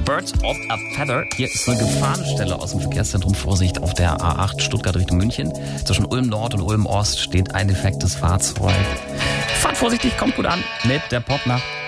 Birds of a Feather. Hier ist eine Gefahrenstelle aus dem Verkehrszentrum. Vorsicht auf der A8 Stuttgart Richtung München. Zwischen Ulm Nord und Ulm Ost steht ein defektes Fahrzeug. Fahrt vorsichtig, kommt gut an mit der Popnacht.